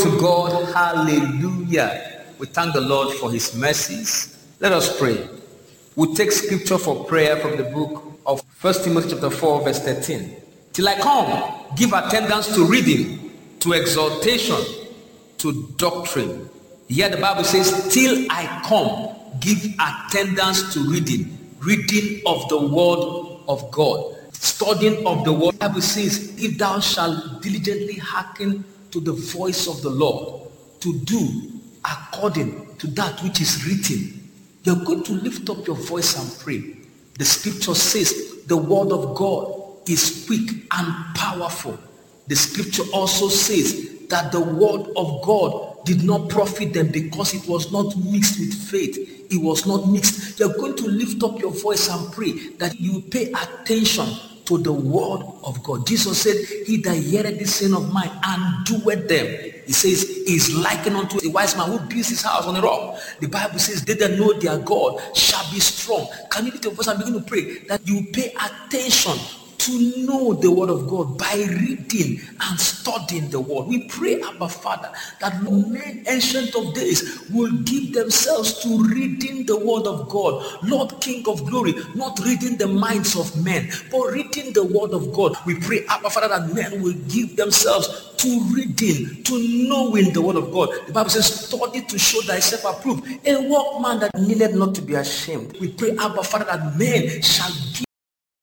to God. Hallelujah. We thank the Lord for his mercies. Let us pray. We'll take scripture for prayer from the book of 1 Timothy chapter 4, verse 13. Till I come, give attendance to reading, to exhortation, to doctrine. Here the Bible says, till I come, give attendance to reading. Reading of the word of God. Studying of the word. The Bible says, if thou shalt diligently hearken to the voice of the Lord, to do according to that which is written, you're going to lift up your voice and pray. The scripture says the word of God is quick and powerful. The scripture also says that the word of God did not profit them because it was not mixed with faith. It was not mixed. You're going to lift up your voice and pray that you pay attention to the word of God. Jesus said, he that heareth this saying of mine and doeth them, he says, is likened unto a wise man who builds his house on a rock. The Bible says, they that know their God shall be strong. Can you lift your voice and begin to pray that you pay attention to know the word of God by reading and studying the word? We pray, Abba Father, that men ancient of days will give themselves to reading the word of God. Lord King of glory, not reading the minds of men, but reading the word of God. We pray, Abba Father, that men will give themselves to reading, to knowing the word of God. The Bible says, study to show thyself approved, a workman that needed not to be ashamed. We pray, Abba Father, that men shall